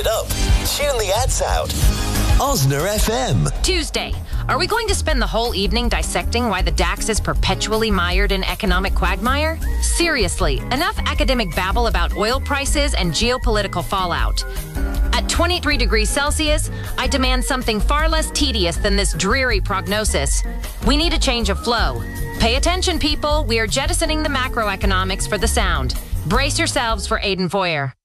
it up. Tune the ads out. Osner FM. Tuesday. Are we going to spend the whole evening dissecting why the DAX is perpetually mired in economic quagmire? Seriously, enough academic babble about oil prices and geopolitical fallout. At 23 degrees Celsius, I demand something far less tedious than this dreary prognosis. We need a change of flow. Pay attention, people. We are jettisoning the macroeconomics for the sound. Brace yourselves for Aidan Foyer.